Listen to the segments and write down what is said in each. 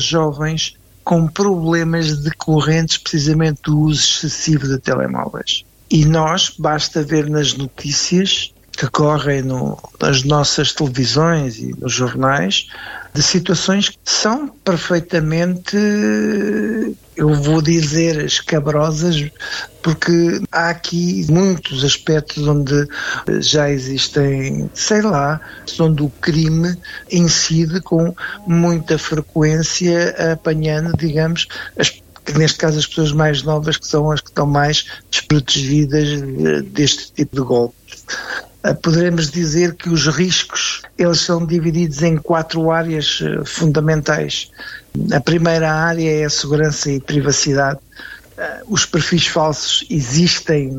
jovens com problemas decorrentes precisamente do uso excessivo de telemóveis. E nós, basta ver nas notícias que correm nas nossas televisões e nos jornais, de situações que são perfeitamente, eu vou dizer, escabrosas, porque há aqui muitos aspectos onde já existem, onde o crime incide com muita frequência, apanhando, digamos, que neste caso as pessoas mais novas, que são as que estão mais desprotegidas deste tipo de golpes. Poderemos dizer que os riscos, eles são divididos em 4 áreas fundamentais. A primeira área é a segurança e privacidade. Os perfis falsos existem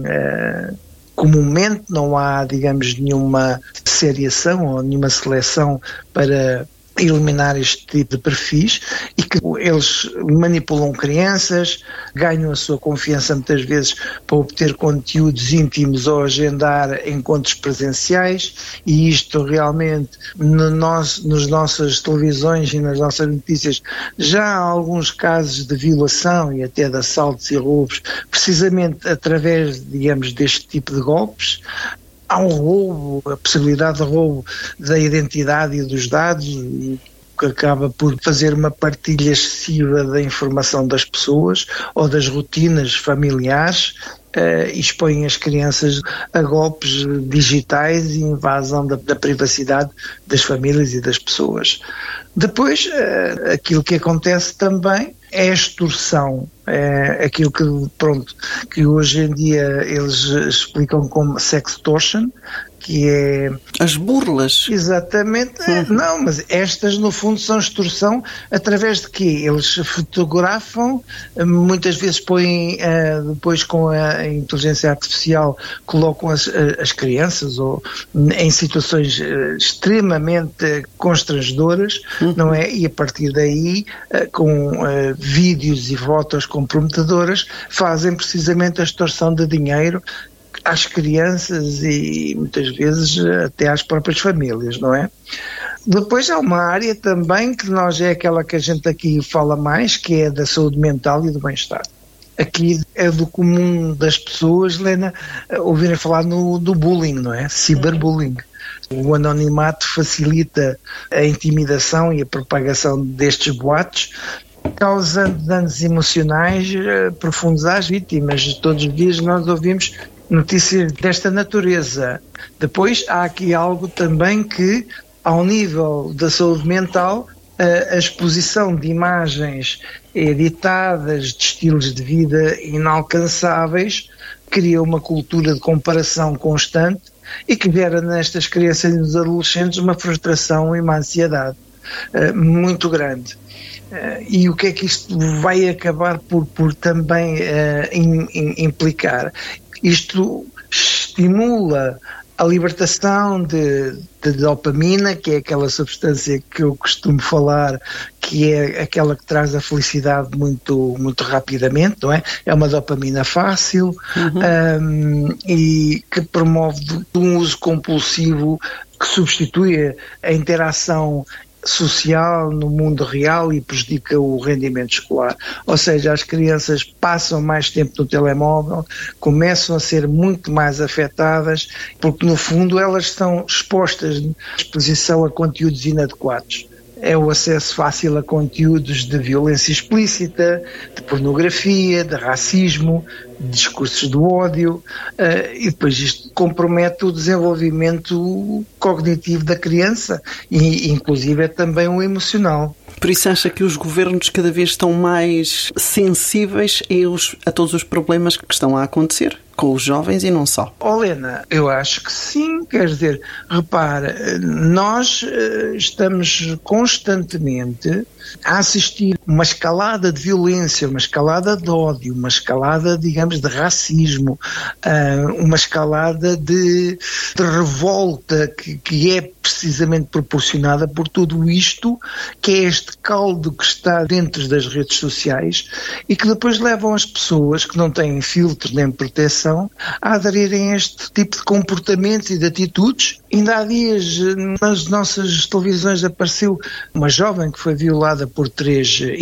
comumente, não há, digamos, nenhuma seriação ou nenhuma seleção para eliminar este tipo de perfis, e que eles manipulam crianças, ganham a sua confiança muitas vezes para obter conteúdos íntimos ou agendar encontros presenciais, e isto realmente nas nossas televisões e nas nossas notícias já há alguns casos de violação e até de assaltos e roubos, precisamente através, digamos, deste tipo de golpes. Há um roubo, a possibilidade de roubo da identidade e dos dados, que acaba por fazer uma partilha excessiva da informação das pessoas ou das rotinas familiares, e expõem as crianças a golpes digitais e invasão da privacidade das famílias e das pessoas. Depois, aquilo que acontece também é a extorsão, é aquilo que hoje em dia eles explicam como sextortion, que é... As burlas. Exatamente. Não, mas estas no fundo são extorsão através de quê? Eles fotografam, muitas vezes põem, depois com a inteligência artificial, colocam as crianças ou em situações extremamente constrangedoras, não é? E a partir daí, com vídeos e fotos comprometedoras, fazem precisamente a extorsão de dinheiro às crianças e muitas vezes até às próprias famílias, não é? Depois há uma área também que é aquela que a gente aqui fala mais, que é da saúde mental e do bem-estar. Aqui é do comum das pessoas, Helena, ouvirem falar do bullying, não é? Ciberbullying. O anonimato facilita a intimidação e a propagação destes boatos, causando danos emocionais profundos às vítimas. Todos os dias nós ouvimos notícias desta natureza. Depois há aqui algo também que, ao nível da saúde mental, a exposição de imagens editadas, de estilos de vida inalcançáveis, cria uma cultura de comparação constante e que gera nestas crianças e nos adolescentes uma frustração e uma ansiedade muito grande. E o que é que isto vai acabar por também implicar? Isto estimula a libertação de dopamina, que é aquela substância que eu costumo falar, que é aquela que traz a felicidade muito, muito rapidamente, não é? É uma dopamina fácil, e que promove um uso compulsivo que substitui a interação social no mundo real e prejudica o rendimento escolar. Ou seja, as crianças passam mais tempo no telemóvel, começam a ser muito mais afetadas, porque no fundo elas estão expostas à exposição a conteúdos inadequados. É o acesso fácil a conteúdos de violência explícita, de pornografia, de racismo, de discursos do ódio, e depois isto compromete o desenvolvimento cognitivo da criança e inclusive é também o emocional. Por isso acha que os governos cada vez estão mais sensíveis a todos os problemas que estão a acontecer com os jovens e não só? Helena, eu acho que sim, quer dizer, repara, nós estamos constantemente a assistir uma escalada de violência, uma escalada de ódio, uma escalada, digamos, de racismo, uma escalada de revolta que é precisamente proporcionada por tudo isto, que é este caldo que está dentro das redes sociais e que depois levam as pessoas que não têm filtro nem proteção população a aderirem a este tipo de comportamentos e de atitudes. Ainda há dias nas nossas televisões apareceu uma jovem que foi violada por 3